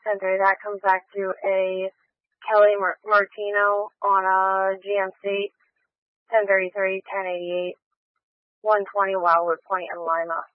10:30. That comes back to a Kelly Martino on a GMC 1033, 1088, 120 Wildwood Point in Lima.